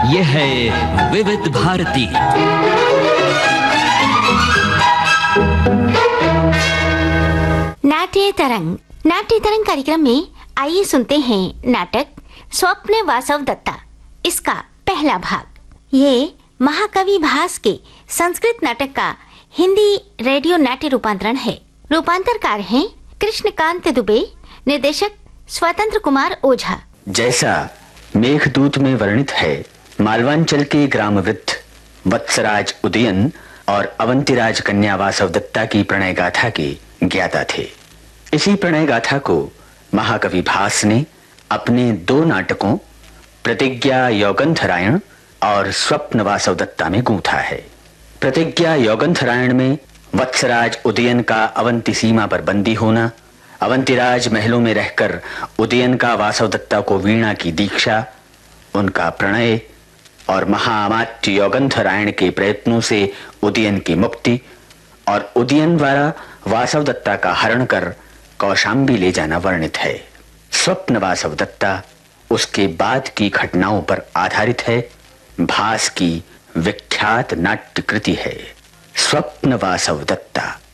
ये है विविध भारती। नाट्य तरंग। नाट्य तरंग कार्यक्रम में आइए सुनते हैं नाटक स्वप्न वासव दत्ता, इसका पहला भाग। ये महाकवि भास के संस्कृत नाटक का हिंदी रेडियो नाट्य रूपांतरण है। रूपांतरकार हैं कृष्णकांत दुबे, निर्देशक स्वतंत्र कुमार ओझा। जैसा मेघदूत में वर्णित है, मालवांचल के ग्राम वृद्ध वत्सराज उदयन और अवंतिराज कन्या वासव दत्ता की प्रणय गाथा के ज्ञाता थे। इसी प्रणय गाथा को महाकवि भास ने अपने दो नाटकों प्रतिज्ञा यौगंधरायण और स्वप्न वासव दत्ता में गूंथा है। प्रतिज्ञा यौगंधरायण में वत्सराज उदयन का अवंती सीमा पर बंदी होना, अवंतिराज महलों में रहकर उदयन का वासव दत्ता को वीणा की दीक्षा, उनका प्रणय और महाअमात्य यौगंधरायण के प्रयत्नों से उदयन की मुक्ति और उदयन द्वारा वासव दत्ता का हरण कर कौशाम्बी ले जाना वर्णित है। स्वप्न वासव दत्ता उसके बाद की घटनाओं पर आधारित है। भास की विख्यात नाट्य कृति है स्वप्न वासव दत्ता।